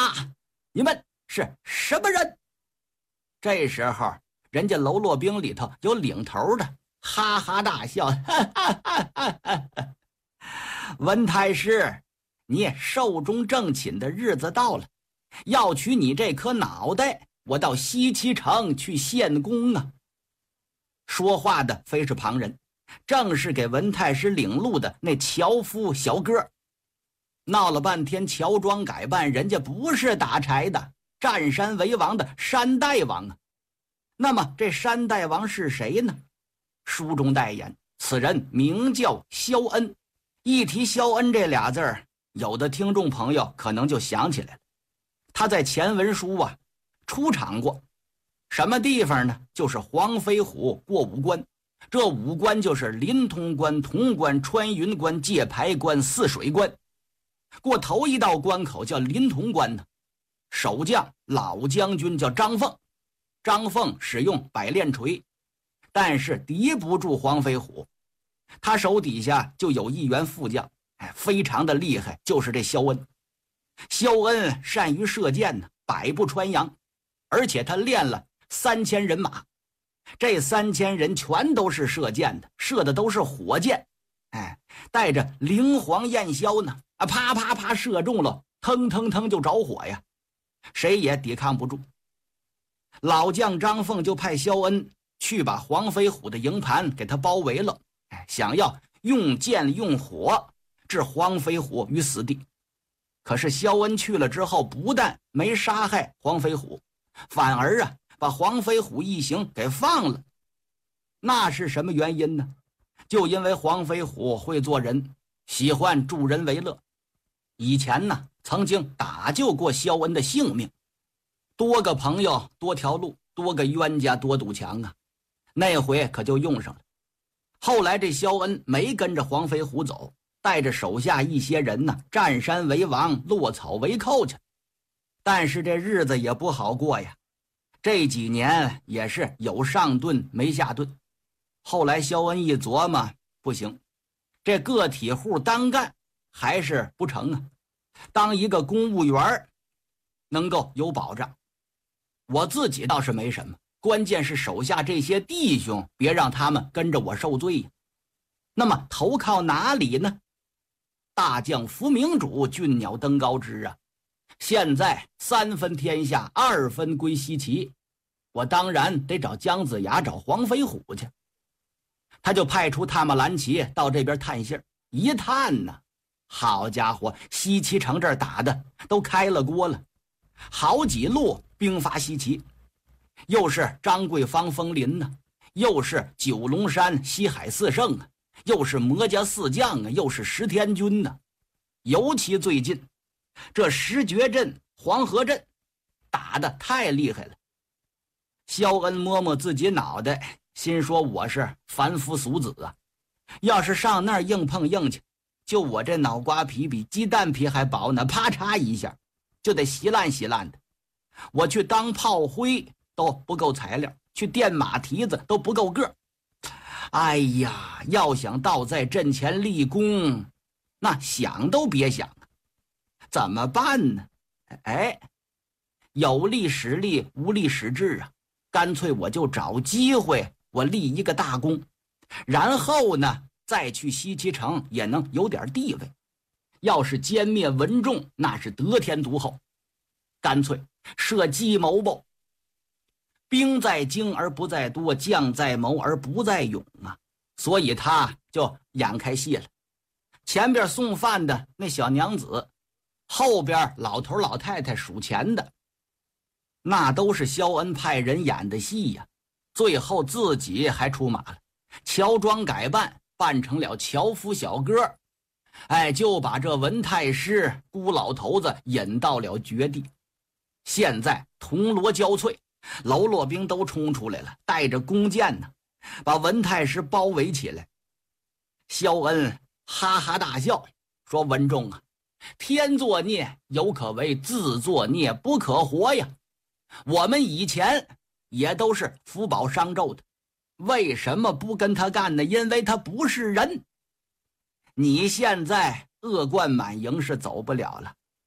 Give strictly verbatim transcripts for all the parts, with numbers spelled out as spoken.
啊，你们是什么人？”这时候人家喽啰兵里头有领头的哈哈大笑，哈哈哈哈哈哈。文太师，你寿终正寝的日子到了，要取你这颗脑袋，我到西岐城去献功啊！说话的非是旁人，正是给文太师领路的那樵夫小哥。闹了半天乔装改扮，人家不是打柴的，占山为王的山大王啊。那么这山大王是谁呢？书中代言，此人名叫萧恩。一提萧恩这俩字儿，有的听众朋友可能就想起来了，他在前文书啊出场过。什么地方呢？就是黄飞虎过五关。这五关就是临潼关、潼关、穿云关、界牌关、泗水关。过头一道关口叫临潼关呢，守将老将军叫张凤。张凤使用百炼锤，但是敌不住黄飞虎。他手底下就有一员副将，哎，非常的厉害，就是这萧恩。萧恩善于射箭呢，百步穿杨，而且他练了三千人马，这三千人全都是射箭的，射的都是火箭，哎，带着灵黄焰硝呢，啊，啪啪啪射中了，腾腾腾就着火呀，谁也抵抗不住。老将张凤就派萧恩去把黄飞虎的营盘给他包围了，哎，想要用剑用火置黄飞虎于死地。可是萧恩去了之后，不但没杀害黄飞虎，反而啊把黄飞虎一行给放了。那是什么原因呢？就因为黄飞虎会做人，喜欢助人为乐。以前呢曾经打救过萧恩的性命。多个朋友多条路，多个冤家多堵墙啊，那回可就用上了。后来这萧恩没跟着黄飞虎走，带着手下一些人呢，占山为王，落草为寇去。但是这日子也不好过呀，这几年也是有上顿没下顿。后来萧恩一琢磨，不行，这个体户单干还是不成啊，当一个公务员能够有保障。我自己倒是没什么，关键是手下这些弟兄，别让他们跟着我受罪呀。那么投靠哪里呢？大将伏明主，俊鸟登高枝啊！现在三分天下，二分归西岐，我当然得找姜子牙，找黄飞虎去。他就派出探马蓝旗到这边探信，一探呢，好家伙，西岐城这儿打的都开了锅了，好几路兵发西岐，又是张桂芳风林呢，又是九龙山西海四圣啊，又是魔家四将啊，又是十天军呢。尤其最近这石觉镇、黄河镇打得太厉害了。萧恩摸摸自己脑袋，心说我是凡夫俗子啊，要是上那儿硬碰硬去，就我这脑瓜皮比鸡蛋皮还薄呢，啪嚓一下就得稀烂稀烂的。我去当炮灰都不够材料，去垫马蹄子都不够个。哎呀，要想倒在阵前立功，那想都别想啊！怎么办呢？哎，有力使力，无力使智啊！干脆我就找机会，我立一个大功，然后呢，再去西岐城也能有点地位。要是歼灭文仲，那是得天独厚。干脆设计谋谋，兵在精而不在多，将在谋而不在勇啊！所以他就演开戏了。前边送饭的那小娘子，后边老头老太太数钱的，那都是萧恩派人演的戏呀。最后自己还出马了，乔装改扮，扮成了樵夫小哥，哎，就把这文太师孤老头子引到了绝地。现在铜锣交瘁，喽啰兵都冲出来了，带着弓箭呢，把文太师包围起来。萧恩哈哈大笑，说：“文仲啊，天作孽犹可为，自作孽不可活呀！我们以前也都是福保商纣的，为什么不跟他干呢？因为他不是人。你现在恶贯满盈是走不了了，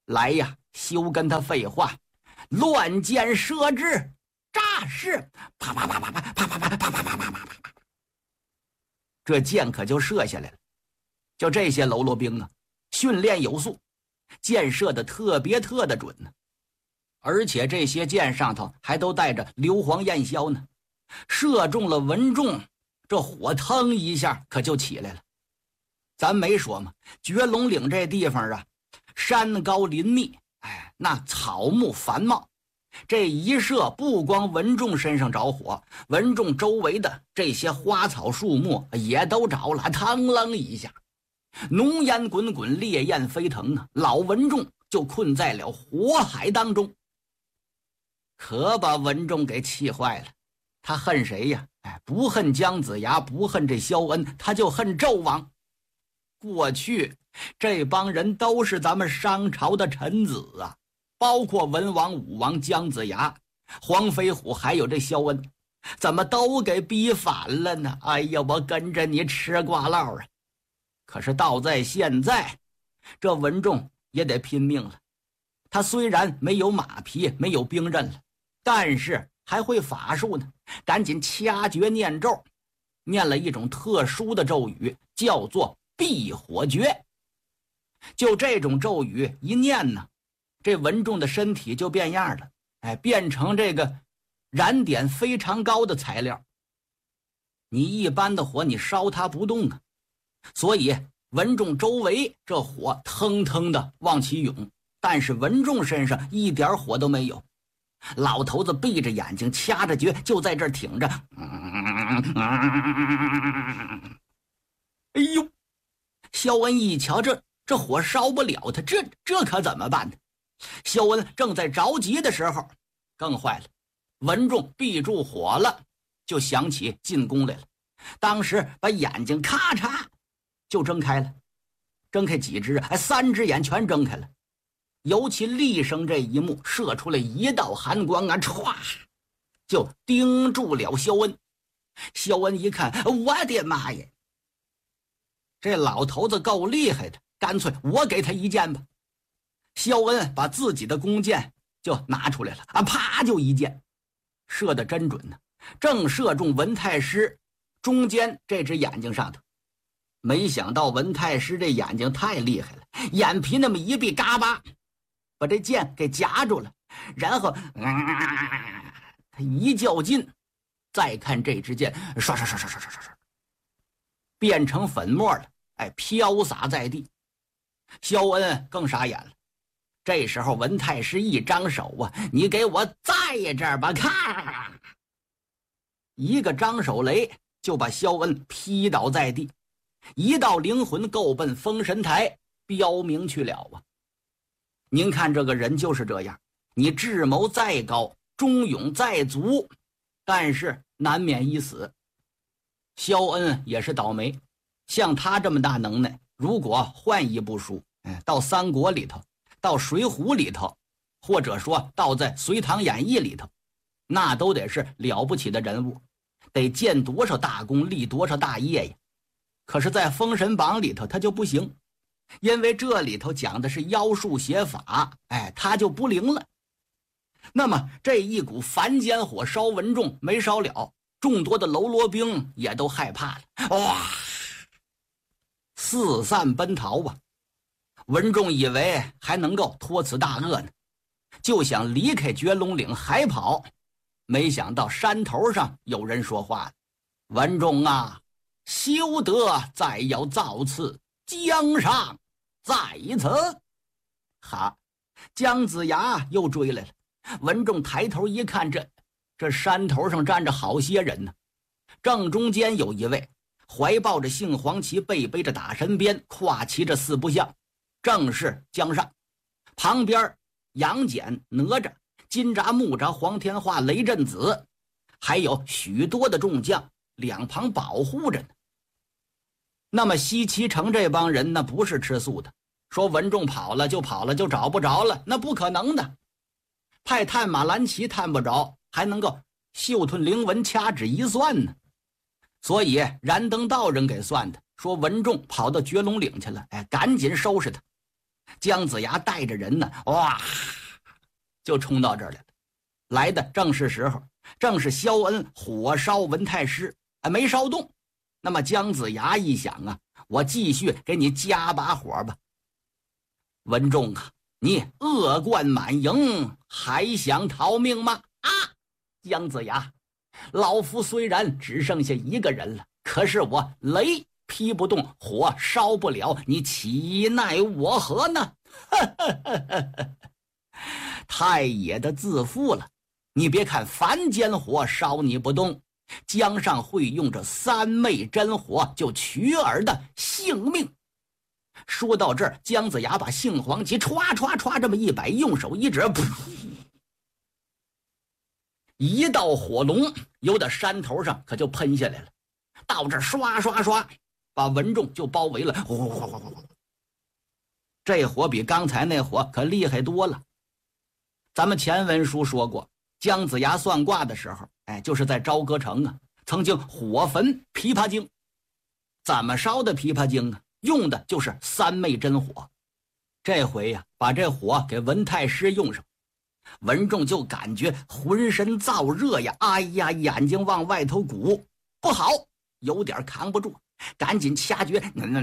来呀，休跟他废话，乱箭射之，炸是啪啪啪啪啪啪啪啪啪啪啪啪啪啪，这箭可就射下来了。就这些喽啰兵啊，训练有素，箭射的特别特的准呢。而且这些箭上头还都带着硫磺焰硝呢，射中了文仲，这火腾一下可就起来了。咱没说嘛，绝龙岭这地方啊，山高林密，哎，那草木繁茂，这一射不光文仲身上着火，文仲周围的这些花草树木也都着了，腾楞一下，浓烟滚滚，烈焰飞腾啊！老文仲就困在了火海当中，可把文仲给气坏了。他恨谁呀？哎，不恨姜子牙，不恨这萧恩，他就恨纣王。过去这帮人都是咱们商朝的臣子啊，包括文王、武王、姜子牙、黄飞虎，还有这萧恩，怎么都给逼反了呢？哎呀，我跟着你吃瓜唠啊！可是到在现在，这文仲也得拼命了。他虽然没有马匹，没有兵刃了，但是还会法术呢，赶紧掐诀念咒，念了一种特殊的咒语，叫做避火诀。就这种咒语一念呢，这文仲的身体就变样了，哎，变成这个燃点非常高的材料。你一般的火你烧它不动啊，所以文仲周围这火腾腾的往起涌，但是文仲身上一点火都没有。老头子闭着眼睛掐着诀，就在这儿挺着。哎呦，萧恩一瞧，这这火烧不了他，这这可怎么办呢？萧恩正在着急的时候，更坏了，文仲闭住火了，就想起进攻来了。当时把眼睛咔嚓就睁开了，睁开几只啊？三只眼全睁开了。尤其厉声这一幕，射出来一道寒光啊，歘，就盯住了萧恩。萧恩一看，我的妈呀，这老头子够厉害的，干脆我给他一箭吧。萧恩把自己的弓箭就拿出来了啊，啪就一箭，射得真准呢，正射中文太师中间这只眼睛上头。没想到文太师这眼睛太厉害了，眼皮那么一闭，嘎巴把这箭给夹住了，然后、啊、他一较劲，再看这支箭刷刷刷刷刷刷刷刷变成粉末了，哎，飘洒在地。萧恩更傻眼了。这时候文太师一张手啊，你给我在这儿吧，咔，一个张手雷就把萧恩劈倒在地，一道灵魂够奔封神台标明去了啊。您看这个人就是这样，你智谋再高，忠勇再足，但是难免一死。萧恩也是倒霉，像他这么大能耐，如果换一部书，哎，到三国里头，到水浒里头，或者说到在隋唐演义里头，那都得是了不起的人物，得建多少大功，立多少大业呀。可是在封神榜里头他就不行，因为这里头讲的是妖术邪法，哎，他就不灵了。那么这一股凡间火烧文仲没烧了，众多的喽啰兵也都害怕了，哇，四散奔逃啊。文仲以为还能够脱此大恶呢，就想离开绝龙岭还跑，没想到山头上有人说话了：文仲啊，休得再要造次，江上在此。哈，姜子牙又追来了。文仲抬头一看，这这山头上站着好些人呢。正中间有一位怀抱着杏黄旗，背背着打神鞭，跨骑着四不像，正是姜尚。旁边杨戬、哪吒、金吒、木吒、黄天化、雷震子，还有许多的众将两旁保护着呢。那么西岐城这帮人呢，不是吃素的，说文仲跑了就跑了，就找不着了，那不可能的。派探马蓝旗探不着，还能够嗅吞灵文掐指一算呢。所以燃灯道人给算的，说文仲跑到绝龙岭去了，哎，赶紧收拾他。 姜子牙带着人呢，哇，就冲到这儿来了。来的正是时候，正是萧恩火烧文太师，还没烧动。那么姜子牙一想啊，我继续给你加把火吧。文仲啊，你恶贯满盈，还想逃命吗？啊，姜子牙，老夫虽然只剩下一个人了，可是我雷劈不动，火烧不了，你岂奈我何呢？太爷的自负了。你别看凡间火烧你不动，姜尚会用这三昧真火就取尔的性命。说到这儿，姜子牙把杏黄旗歘歘歘这么一摆，用手一指，噗，一道火龙由这山头上可就喷下来了，到这刷刷刷把文仲就包围了。呼呼呼呼呼，这火比刚才那火可厉害多了。咱们前文书说过，姜子牙算卦的时候，哎，就是在朝歌城啊，曾经火焚琵琶精。怎么烧的琵琶精啊？用的就是三昧真火。这回呀、啊，把这火给文太师用上，文仲就感觉浑身燥热呀，哎呀，眼睛往外头鼓，不好，有点扛不住，赶紧掐诀，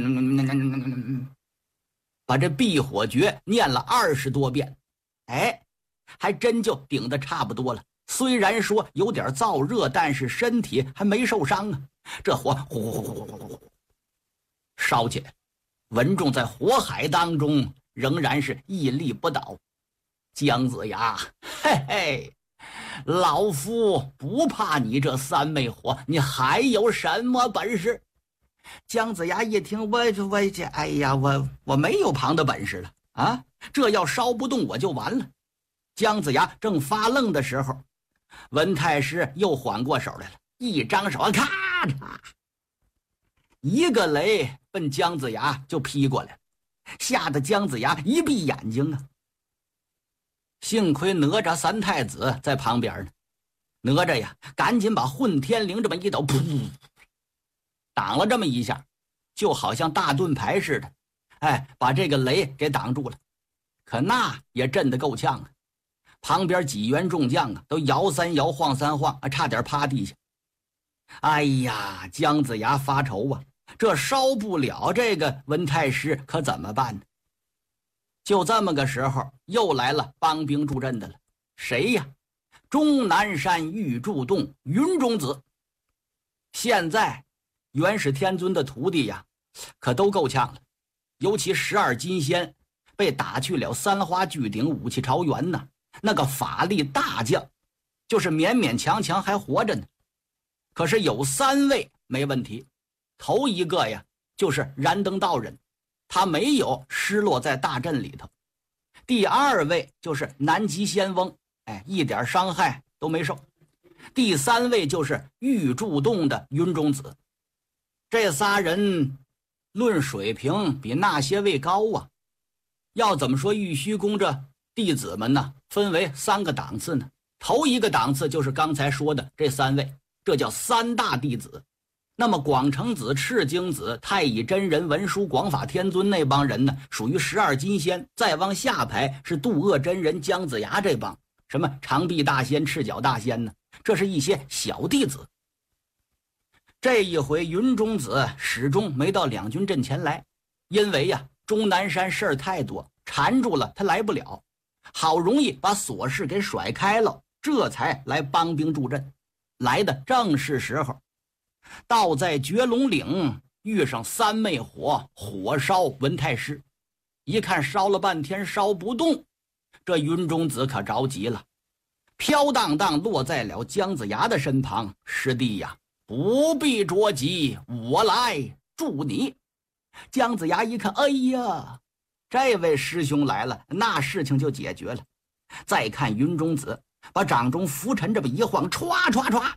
把这避火诀念了二十多遍，哎，还真就顶得差不多了。虽然说有点燥热，但是身体还没受伤啊。这火呼呼呼呼呼呼烧起来，文仲在火海当中仍然是屹立不倒。姜子牙，嘿嘿，老夫不怕你这三昧火，你还有什么本事？姜子牙一听，我我这，哎呀，我我没有旁的本事了啊！这要烧不动我就完了。姜子牙正发愣的时候，文太师又缓过手来了，一张手，咔嚓，一个雷奔姜子牙就劈过来了，吓得姜子牙一闭眼睛啊。幸亏哪吒三太子在旁边呢，哪吒呀，赶紧把混天绫这么一抖，噗，挡了这么一下，就好像大盾牌似的，哎，把这个雷给挡住了。可那也震得够呛啊！旁边几员众将啊，都摇三摇，晃三晃，啊，差点趴地下。哎呀，姜子牙发愁啊，这烧不了这个文太师，可怎么办呢？就这么个时候，又来了帮兵助阵的了。谁呀？终南山玉柱洞云中子。现在元始天尊的徒弟呀，可都够呛了。尤其十二金仙被打去了三花聚顶，武器朝元呢，那个法力大将，就是勉勉强强还活着呢。可是有三位没问题，头一个呀，就是燃灯道人，他没有失落在大阵里头。第二位就是南极仙翁，哎，一点伤害都没受。第三位就是玉柱洞的云中子。这仨人论水平比那些位高啊。要怎么说玉虚宫这弟子们呢，分为三个档次呢？头一个档次就是刚才说的这三位，这叫三大弟子。那么广成子、赤精子、太乙真人、文殊广法天尊那帮人呢，属于十二金仙。再往下排是渡恶真人、姜子牙这帮，什么长臂大仙、赤脚大仙呢，这是一些小弟子。这一回云中子始终没到两军阵前来，因为呀，终南山事儿太多，缠住了他来不了。好容易把琐事给甩开了，这才来帮兵助阵。来的正是时候。倒在绝龙岭遇上三昧火，火烧文太师。一看烧了半天烧不动，这云中子可着急了，飘荡荡落在了姜子牙的身旁。师弟呀，不必着急，我来助你。姜子牙一看，哎呀，这位师兄来了，那事情就解决了。再看云中子把掌中拂尘这么一晃，歘歘歘，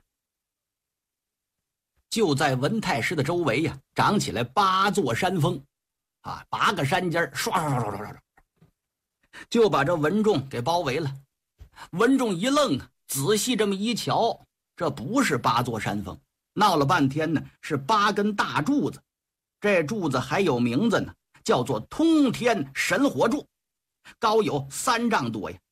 就在文太师的周围呀，长起来八座山峰，啊，八个山尖刷刷刷刷刷刷，就把这文仲给包围了。文仲一愣，仔细这么一瞧，这不是八座山峰，闹了半天呢，是八根大柱子。这柱子还有名字呢， 叫做通天神火柱，高有三丈多呀。